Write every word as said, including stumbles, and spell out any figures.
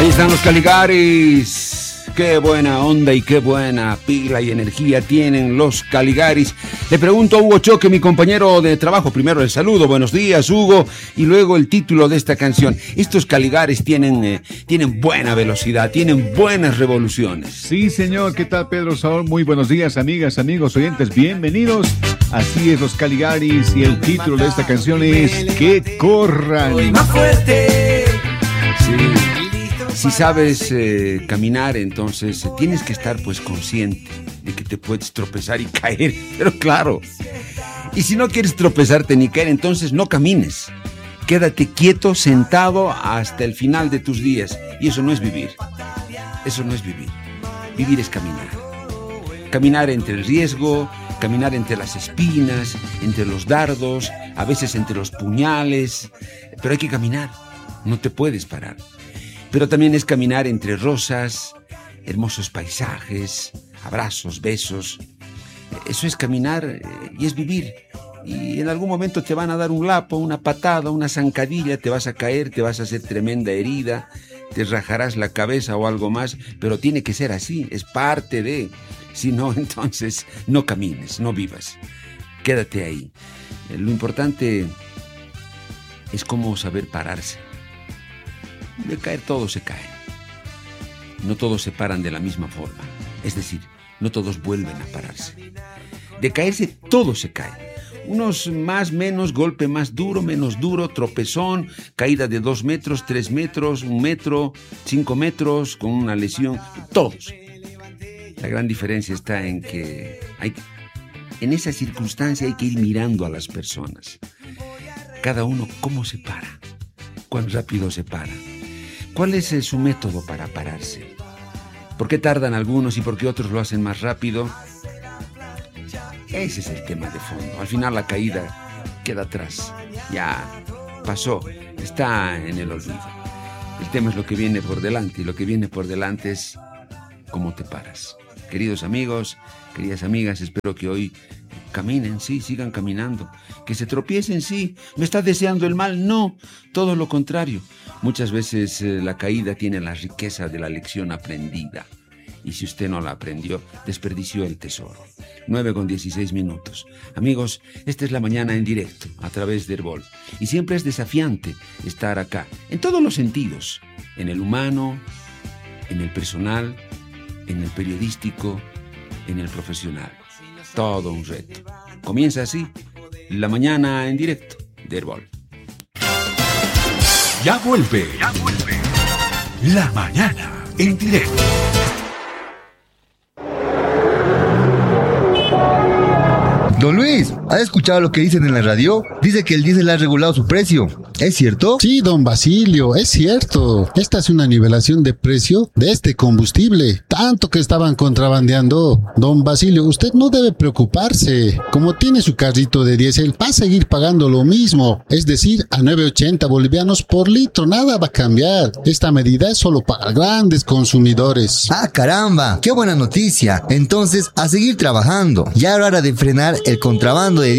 están los Caligaris. Qué buena onda y qué buena pila y energía tienen los Caligaris. Le pregunto a Hugo Choque, mi compañero de trabajo. Primero el saludo, buenos días, Hugo, y luego el título de esta canción. Estos Caligaris tienen, eh, tienen buena velocidad, tienen buenas revoluciones. Sí, señor. ¿Qué tal, Pedro Saúl? Muy buenos días, amigas, amigos, oyentes. Bienvenidos. Así es, los Caligaris, y el título de esta canción es Que corran. Más fuerte. Sí. Si sabes eh, caminar, entonces eh, tienes que estar pues consciente de que te puedes tropezar y caer, pero claro. Y si no quieres tropezarte ni caer, entonces no camines. Quédate quieto, sentado hasta el final de tus días. Y eso no es vivir. Eso no es vivir. Vivir es caminar. Caminar entre el riesgo, caminar entre las espinas, entre los dardos, a veces entre los puñales. Pero hay que caminar. No te puedes parar. Pero también es caminar entre rosas, hermosos paisajes, abrazos, besos. Eso es caminar eh, y es vivir. Y en algún momento te van a dar un lapo, una patada, una zancadilla, te vas a caer, te vas a hacer tremenda herida, te rajarás la cabeza o algo más, pero tiene que ser así, es parte de... Si no, entonces no camines, no vivas. Quédate ahí. Eh, lo importante es cómo saber pararse. De caer todos se caen. No todos se paran de la misma forma. Es decir, no todos vuelven a pararse. De caerse todos se caen. Unos más, menos, golpe más duro, menos duro, tropezón, caída de dos metros, tres metros, un metro, cinco metros, con una lesión. Todos. La gran diferencia está en que hay, en esa circunstancia hay que ir mirando a las personas. Cada uno cómo se para, cuán rápido se para. ¿Cuál es su método para pararse? ¿Por qué tardan algunos y por qué otros lo hacen más rápido? Ese es el tema de fondo. Al final la caída queda atrás. Ya pasó, está en el olvido. El tema es lo que viene por delante, y lo que viene por delante es cómo te paras. Queridos amigos, queridas amigas, espero que hoy caminen, sí, sigan caminando. Que se tropiecen, sí. ¿Me está deseando el mal? No, todo lo contrario. Muchas veces eh, la caída tiene la riqueza de la lección aprendida. Y si usted no la aprendió, desperdició el tesoro. nueve con dieciséis minutos. Amigos, esta es la mañana en directo, a través de Herbol. Y siempre es desafiante estar acá, en todos los sentidos. En el humano, en el personal, en el periodístico, en el profesional. Todo un reto. Comienza así, la mañana en directo de Herbol. Ya vuelve, ya vuelve. La mañana en directo. Don Luis, ¿has escuchado lo que dicen en la radio? Dice que el diésel ha regulado su precio. ¿Es cierto? Sí, don Basilio, es cierto. Esta es una nivelación de precio de este combustible. Tanto que estaban contrabandeando. Don Basilio, usted no debe preocuparse. Como tiene su carrito de diésel, va a seguir pagando lo mismo. Es decir, a nueve ochenta bolivianos por litro. Nada va a cambiar. Esta medida es solo para grandes consumidores. ¡Ah, caramba! ¡Qué buena noticia! Entonces, a seguir trabajando. Ya era hora de frenar el contrabando de